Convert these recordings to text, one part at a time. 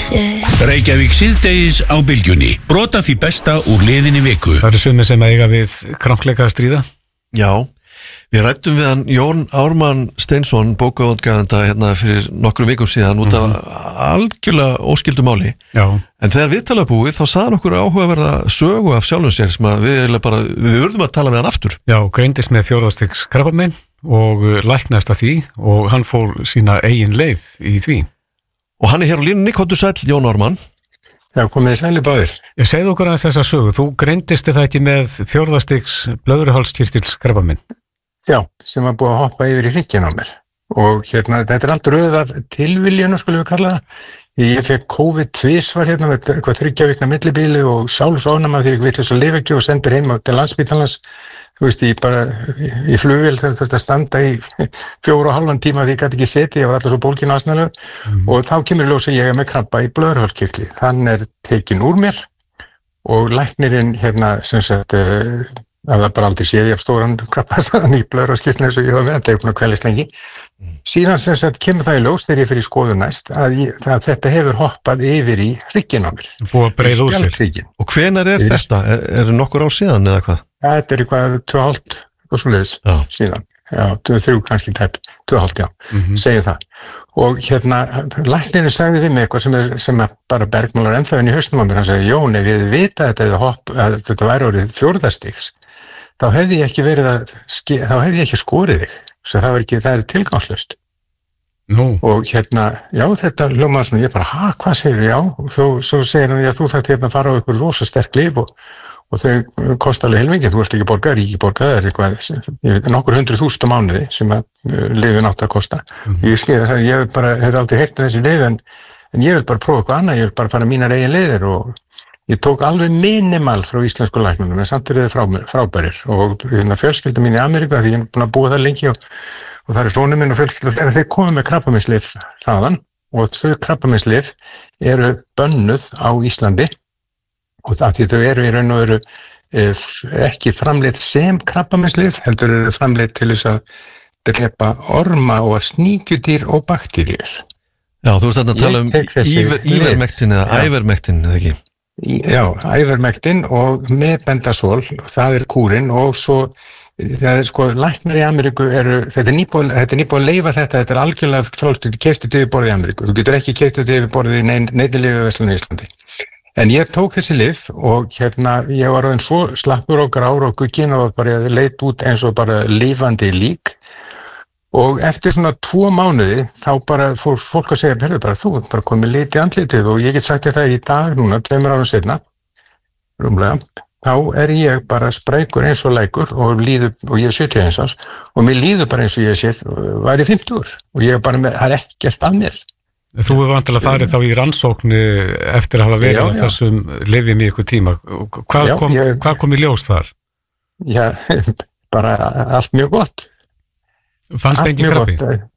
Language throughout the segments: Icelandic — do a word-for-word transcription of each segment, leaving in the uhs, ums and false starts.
Reykjavík síðdegis á bylgjunni. Brota því besta úr liðinni viku. Það eru sumir sem eiga við krankleika að stríða. Já, við rættum við hann Jón Ármann Steinsson, bókaútgefanda hérna fyrir nokkrum vikum síðan út af mm-hmm. algjörlega óskildu máli. Já. En þegar við talaðum búið þá sagði okkur áhugaverða sögu af sjálfum sér sem að við bara, við verðum að tala við hann aftur. Já, greindist með fjórðastigs krabbamein og læknaðist að því og hann fór sína eigin leið í því. Og hann er hér á línunni, komdu sæll, Jón Ármann. Já, komið sæli báðir. Ég segði okkur aðeins þessa sögu, þú greindist það ekki með fjórðastigs blöðruhálskirtils krabbamein. Já, sem var búið að hoppa yfir í hrygginn á mér. Og hérna, þetta er allt röðar tilviljuna, skulum við kalla það. Ég fekk COVID tvisvar hérna, eitthvað þriggja vikna millibili og sálsofnama þegar ég vitlaus að lifa ekki og sendur heim til Landspítalans. Þú veist, ég bara í flugvél þegar þetta standa í fjóra og halvan tíma því ég gæti ekki setið, ég var alltaf svo bólgin aðsnæðlega mm. og þá kemur ljós að ég er með krabba í blöðruhálskirtli. Þann er tekin úr mér og læknirinn hérna, sem sagt, það var bara aldrei séð ég af stóran krabbastaðan í blöðruhálskirtlinu eins og ég var með, þetta er búin að kveljast lengi. Mm. Síðan sem sagt kemur það í ljós þegar ég fyrir skoðun næst að, ég, að þetta hefur hoppað yfir í hrygginn á mér. Búið að breiða úr sér. Og hvenær er þetta? Er, er nokkur á síðan eða hvað? Ja, þetta er eitthvað tvö og hálft og svo leiðis síðan. Já, þrjú kannski tæp, tvö og hálft, já, mm-hmm. segir það. Og hérna, læknirinn sagði við mig eitthvað sem er, sem er bara bergmálar ennþá inn í hausnum á mér. Hann sagði, Jón, ef ég hefði vitað að þetta, hopp, að þetta væri orðið fjórðastigs, þá hefði ég ekki verið að, þá hefði ég ekki skorið þig. Svo það, ekki, það er tilgangslaust. Nú. Og hérna, já, þetta hljómaði svona, ég bara, ha, hvað segir þú, já? Og svo, svo segir hann, já, þú þarft hérna að fara á ykkur rosa sterk lyf og og þau kosta alveg heilmikið, þú ert ekki borgað, ríki borgað, það er eitthvað, ég veit, nokkur hundruð þúsund á mánuði sem að lyfin átt að kosta. Mm-hmm. Ég skil það, ég hef bara, hef aldrei heyrt þessi lyf, en, en ég vil bara prófa eitthvað annað, ég vil bara fara mínar eigin leiðir og ég tók alveg minimal frá íslensku læknunum, en samt er þið frá, frábærir og hérna fjölskylda mín í Ameríku, því ég er búin að búa það lengi og, og það er sonur minn og fjölskylda, en þeir komið með krabbameinslyf þaðan og þau krabbameinslyf eru bönnuð á Íslandi. Og það því þau eru í raun og veru eh, ekki framleitt sem krabbameinslyf, heldur eru framleitt til þess að drepa orma og sníkjudýr og bakteríur. Já, þú ert þarna að tala um ívermektin eða ævermektin, eða ekki? Já, ævermektin og mebendazol, það er kúrin og svo, það er sko, læknar í Ameríku eru, þetta er nýbúið, þetta er nýbúið að leyfa þetta, þetta er algjörlega frálst, þú keyptir þetta yfir borðið í Ameríku, þú getur ekki keypt þetta yfir borðið í neytilyfjaverslun í Íslandi. En ég tók þessi lyf og hérna ég var orðinn svo slappur og grár og gugginn og bara leit út eins og bara lifandi lík og eftir svona tvo mánuði þá bara fór fólk að segja, herru bara þú bara komið lit í andlitið og ég get sagt þetta í dag núna, tveimur árum seinna, rúmlega, þá er ég bara sprækur eins og lækur og líður, og ég er sjötíu og eins árs og mér líður bara eins og ég sé væri fimmtugur og ég er bara með, það er ekkert af mér. Þú hefur vantilega farið þá í rannsóknu eftir að hafa verið á þessum lyfjum í ykkur tíma. Hvað kom, ég, hvað kom í ljós þar? Já, bara allt mjög gott. Fannst engin krabbi?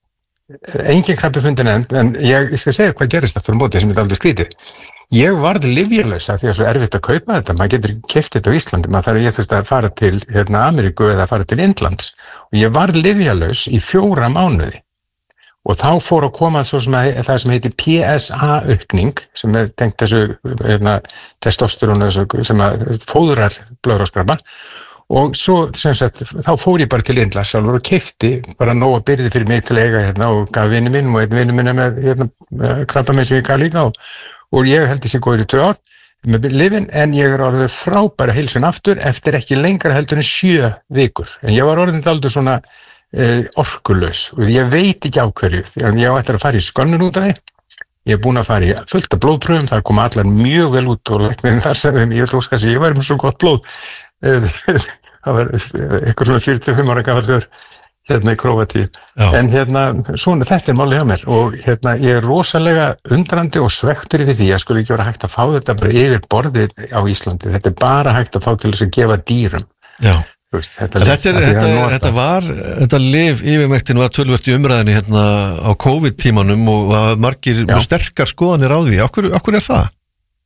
Engin krabbi fundin enn, en ég, ég skal segja hvað gerist aftur á móti sem er aldrei skrítið. Ég varð lyfjalaus af því að svo erfitt að kaupa þetta. Maður getur keypt þetta á Íslandi, maður þarf ég þurfti að fara til hérna, Ameríku eða að fara til Indlands. Og ég varð lyfjalaus í fjóra mánuði. Og þá fór að koma svo sem að, það sem heitir P S A-aukning, sem er tengt þessu hérna, testosterónu sem að fóðrar blöðruhálskrabba. Og svo, sem sagt, þá fór ég bara til Indlands sjálfur og keypti bara nóga byrði fyrir mig til að eiga hérna og gaf vinnu minn og einn vinnu minn er með hérna, krabbamein sem ég gaf líka og, og ég held þessi góður í tvö ár með lyfin en ég er orðið frábæra heilsun aftur eftir ekki lengra heldur en sjö vikur. En ég var orðið aldrei svona orkulaus og ég veit ekki af hverju því að ég á eftir að fara í skönnun út af því ég er búin að fara í fullt af blóðpröfum það kom allar mjög vel út og læknirinn þar sagði ég held óskast að ég væri með svo gott blóð það var eitthvað svona fjörutíu og fimm ára gamall hérna í Króatíu en hérna svona þetta er málið hjá mér og hérna ég er rosalega undrandi og svektur yfir því að skulle ekki vera hægt að fá þetta bara yfir borðið á Íslandi þetta er bara hægt að fá til þess að gefa dýrum. Já. Veist, þetta, þetta, er, þetta, þetta var, þetta lyf yfirmektin var tölvört í umræðinu hérna á COVID-tímanum og var margir sterkar skoðanir á því. Akkur, akkur er það?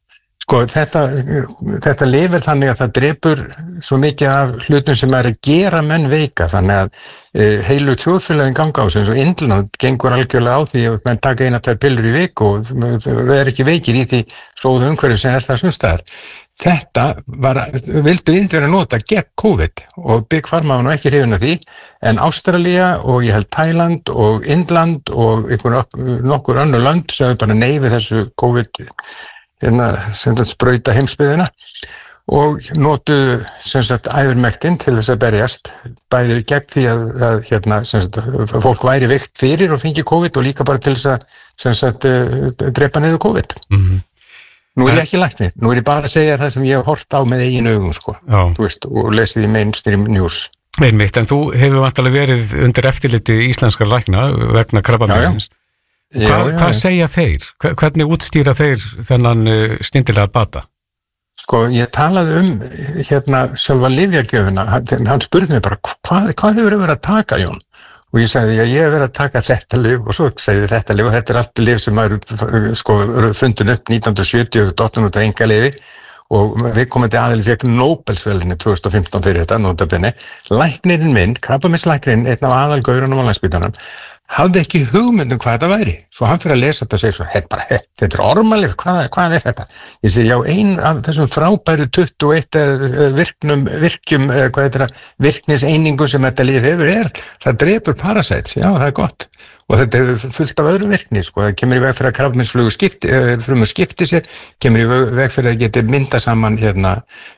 Sko, þetta, þetta lifir þannig að það drepur svo mikið af hlutum sem er að gera menn veika, þannig að e, heilu þjóðfélagin ganga á sig, eins og Indland gengur algjörlega á því að menn taka eina tvær pillur í viku og það er ekki veikir í því sóðu umhverju sem er það sumstaðar. Þetta var, vildu Indverjar nota gegn COVID og Big Pharma var nú ekki hrifin af því, en Ástralía og ég held Thailand og Indland og einhver, nokkur önnur lönd sem bara nei við þessu COVID hérna sem þetta sprauta heimsbyggðina og notuðu sem sagt æfirmektin til þess að berjast bæði gegn því að, að hérna sem sagt fólk væri veikt fyrir og fengi COVID og líka bara til þess að sem sagt drepa niður COVID. Mm-hmm. Nú er ég ekki læknir, nú er ég bara að segja það sem ég hef hort á með eigin augum sko, þú veist, og lesið í mainstream news. Einmitt, en þú hefur vantarlega verið undir eftirliti íslenskar lækna vegna krabbameins. Hva, já, já, hvað segja þeir? Hvernig útstýra þeir þennan uh, skyndilega bata? Sko, ég talaði um hérna sjálfa lyfjagjöfina, hann, hann spurði mig bara, hvað, hvað hefur verið að taka, Jón? Og ég sagði, já, ég hef verið að taka þetta lyf og svo segði þetta lyf og þetta er allt lyf sem er sko, fundin upp nítján hundruð sjötíu og dottin út af engalyfi og við komandi aðili fekk Nóbelsverðlaunið tvö þúsund og fimmtán fyrir þetta, notabene. Læknirinn minn, krabbameinslæknirinn, einn af aðalgaurunum á Landspítalanum, hafði ekki hugmynd um hvað þetta væri. Svo hann fyrir að lesa þetta og segja svo, þetta, bara, hey, þetta er ormalyf, hvað, hvað er þetta? Ég segi, já, ein af þessum frábæru tuttugu og eitt virknum, virkjum, hvað þetta er, virkniseiningu sem þetta lyf hefur er, það drepur parasæts, já, það er gott. Og þetta hefur fullt af öðru virkni, sko, það kemur í veg fyrir að krabbameinsflugur skipti, frumur skipti sér, kemur í veg fyrir að geti mynda saman, hérna,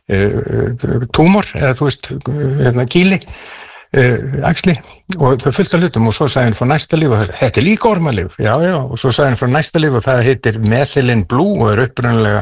túmor, eða þú veist, hérna, kýli, Uh, axli og það fullt af hlutum og svo sagði hann frá næsta lyf og það, þetta er líka ormalyf, já já, og svo sagði hann frá næsta lyf og það heitir Methylene Blue og er upprunalega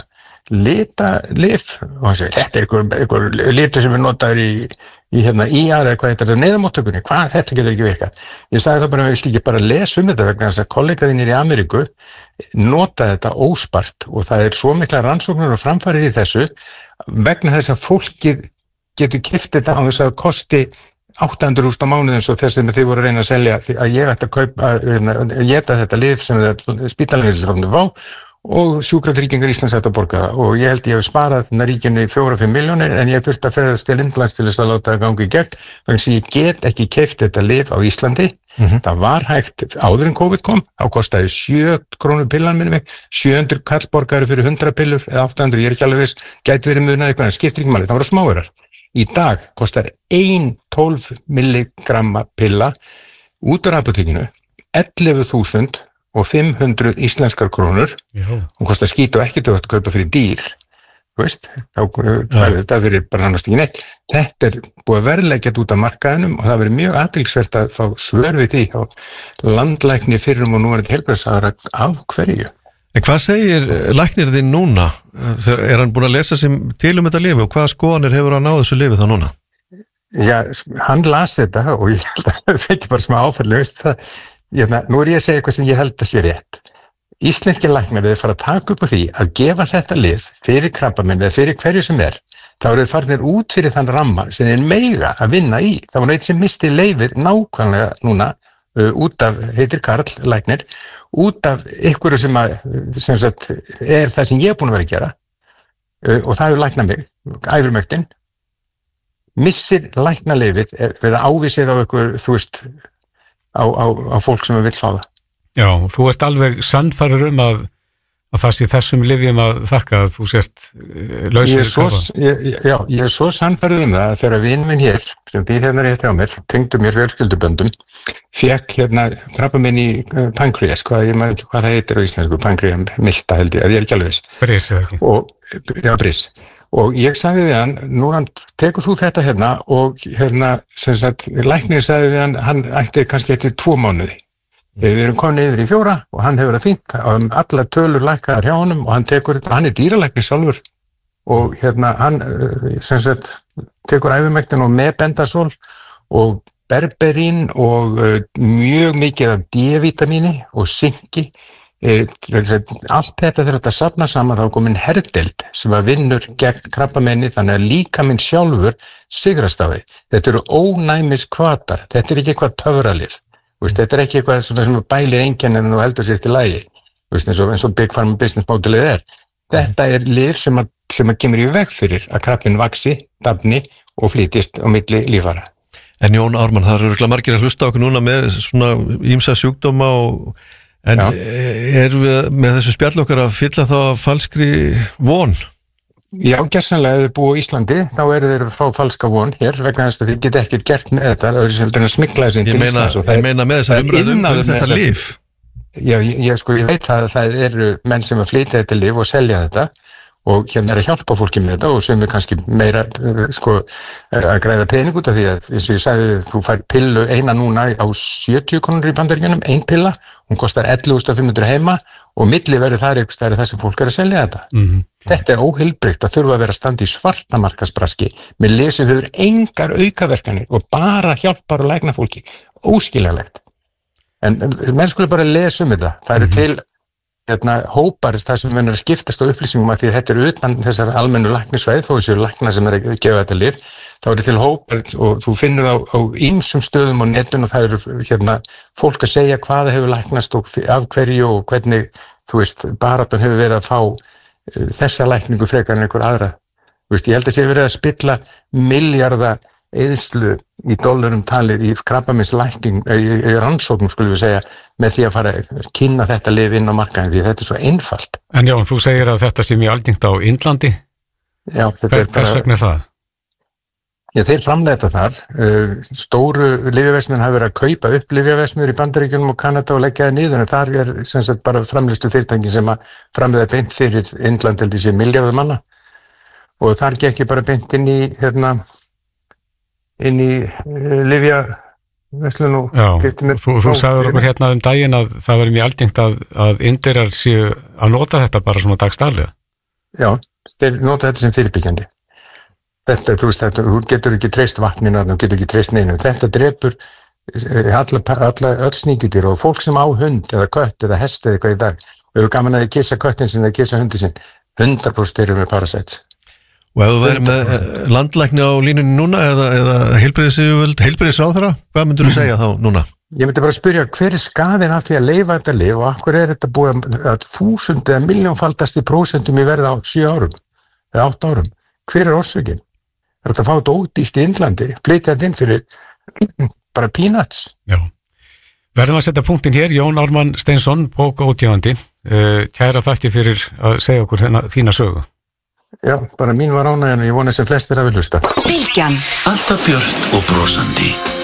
litalyf og hann segi, þetta er einhver, einhver litur sem er notaður í, í hérna í aðra eða hvað þetta er neðamóttökunni, hvað, þetta getur ekki virkað. Ég sagði það bara, við vilt ekki bara lesa um þetta vegna þess að kollegaðinir í Ameríku nota þetta óspart og það er svo mikla rannsóknir og framfarir í þessu vegna þess að fólkið getur keypt þetta á þess að kosti átta hundruð þúsund á mánuði eins og þess að þið voru að reyna að selja að ég ætti að kaupa að geta þetta lyf sem spítalarnir til fá og sjúkratryggingar Íslands ætti að borga það og ég held ég hef sparað þarna ríkinu í fjórar til fimm milljónir en ég þurfti að ferðast til Indlands til þess að láta það gangi í gegn þannig að ég get ekki keypt þetta lyf á Íslandi. Mm-hmm. Það var hægt áður en COVID kom, þá kostaði sjö krónur pillan minni mig, sjö hundruð kall borgari fyrir hundrað pillur eða átta hundruð, ég er ekki alveg viss, gæti verið munað eitthvað en skiptir ekki máli, það voru smáurar. Í dag kostar ein tólf milligramma pilla út úr apótekinu ellefu þúsund og fimm hundruð íslenskar krónur og kostar skít og ekki þú ætti að kaupa fyrir dýr þú veist, þá er þetta fyrir bara nánast ekki neitt. Þetta er búið að verðleggjast út af markaðinum og það verið mjög athyglisvert að fá svör við því á landlækni fyrrum og núverandi heilbrigðisráðherra af hverju. En hvað segir læknir þinn núna? Er hann búin að lesa sem til um þetta lyfi og hvaða skoðanir hefur hann á þessu lyfi þá núna? Já, hann las þetta og ég held að það fekk bara smá áfalli, veist það, ég, nú er ég að segja eitthvað sem ég held að sé rétt. Íslenski læknar þeir fara að taka upp á því að gefa þetta lyf fyrir krabbamein eða fyrir hverju sem er, þá eru þeir farnir út fyrir þann ramma sem þeir mega að vinna í. Það var eitt sem misti leyfir nákvæmlega núna uh, út af, heitir Karl, læknir, út af ykkur sem, að, sem sagt, er það sem ég er búin að vera að gera uh, og það hefur læknað mig, æfirmektin, missir læknaleyfið eða ávísið á ykkur, þú veist, á, á, á fólk sem vil fá það. Já, þú ert alveg sannfærður um að, að það sé þessum lyfjum að þakka að þú sért lausur krabba. Já, ég er svo sannfærður um það að þegar vin minn hér, sem býr hérna rétt hjá mér, tengdu mér fjölskylduböndum, fekk hérna krabbamein í pankreas, hvað, ég maður ekki hvað það heitir á íslensku, pankreas, milta held ég, að ég er ekki alveg viss. Bris, eða ekki? Og, já, bris. Og ég sagði við hann, núna tekur þú þetta hérna og hérna, sem sagt, læknir sagði við hann, hann ætti kannski eftir tvo mánuði. Við erum komin yfir í fjóra og hann hefur það fínt, allar tölur lækkaðar hjá honum og hann tekur þetta, hann er dýralæknir sjálfur og hérna hann, sem sagt, tekur æfumektin og mebendasol og berberín og uh, mjög mikið af D-vitamíni og sinki. Allt þetta þegar þetta safna saman þá er komin herdeild sem að vinnur gegn krabbamenni þannig að líkaminn sjálfur sigrast á því. Þetta eru ónæmis hvatar, þetta er ekki eitthvað töfralið, þetta er ekki eitthvað sem bælir einkennin og heldur sér til lagi, eins og, eins og Big Pharma business modelið er. Þetta er lyf sem að, sem að kemur í veg fyrir að krabbinn vaxi, dafni og flytist á milli líffæra. En Jón Ármann, það eru örugglega margir að hlusta okkur núna með svona ýmsa sjúkdóma og en Já. erum við með þessu spjall okkar að fylla þá falskri von? Já, gersanlega, ef þið búið á Íslandi, þá eru þeir að fá falska von hér, vegna þess að þið geta ekkert gert með þetta, það eru seldur að smikla þessi til Íslands. Ég meina með þessar umræðum um þetta lyf. Já, ég, ég, sko, ég veit að það eru menn sem að flytja þetta lyf og selja þetta og hérna er að hjálpa fólki með þetta og sem er kannski meira sko, að græða pening út af því að eins og ég sagði, þú fær pillu eina núna á sjötíu krónur í Bandaríkjunum, ein pilla, hún kostar ellefu þúsund fimm hundruð heima og milli verður þar eitthvað stærri þar sem fólk er að selja þetta. Mm-hmm. Þetta er óheilbrigt að þurfa að vera standi í svartamarkaðsbraski með lyf sem hefur engar aukaverkanir og bara hjálpar og lækna fólki. Óskiljanlegt. En menn skulle bara lesa um þetta. Það eru mm-hmm. til hérna, hópar það sem verður að skiptast á upplýsingum að því að þetta eru utan þessar almennu læknisvæð þó þessu lækna sem er að gefa þetta lyf þá eru til hópar og þú finnur á, á ýmsum stöðum á netun og það eru hérna, fólk að segja hvaða hefur læknast og af hverju og hvernig þú veist, baráttan hefur verið að fá uh, þessa lækningu frekar en einhver aðra þú veist, ég held að sé verið að spilla milljarða eyðslu í dollarum talið í krabbameinslækning, í rannsóknum skulum við segja, með því að fara að kynna þetta lyf inn á markaðin því þetta er svo einfalt. En já, þú segir að þetta sé mjög algengt á Indlandi. Já, þetta Hver, er bara... Hvers vegna er það? Já, þeir framleiða þetta þar. Stóru lyfjaverksmiðjur hafa verið að kaupa upp lyfjaverksmiðjur í Bandaríkjunum og Kanada og leggja það niður, en þar er sem sagt bara framleiðslu fyrirtæki sem að framleiða beint fyrir Indland held ég sé milljarður manna og þar gekk ég bara beint inn í hérna inn í uh, lyfja verslun og Já, þú, þú sagður okkur hérna um daginn að það verður mjög algengt að, að indverjar séu að nota þetta bara svona dagsdaglega. Já, þeir nota þetta sem fyrirbyggjandi. Þetta, þú veist, þetta, þú getur ekki treyst vatninu, þú getur ekki treyst neinu. Þetta drepur alla, alla öll sníkjudýr og fólk sem á hund eða kött eða hest eða eitthvað í dag og hefur gaman að kissa köttin sin eða kissa hundi sin, hundrað prósent eru með parasæts. Og ef þú væri með landlækni á línunni núna eða, eða heilbrigðisráðherra, hvað myndur þú segja þá núna? Ég myndi bara spyrja hver er skaðinn af því að leyfa þetta lyf og akkur er þetta búið að þúsund eða miljónfaldast í prósentum í verða á sjö árum eða átta árum. Hver er orsökin? Er þetta að fá þetta ódýrt í Indlandi, flytja þetta inn fyrir bara peanuts? Já. Verðum að setja punktinn hér, Jón Ármann Steinsson, bókaútgefandi. Kæra þakki fyrir að segja okkur þennan, þína sögu. Já, bara mín var ánægjan og ég vona sem flestir hafi hlusta. Bylgjan. Alltaf björt og brosandi.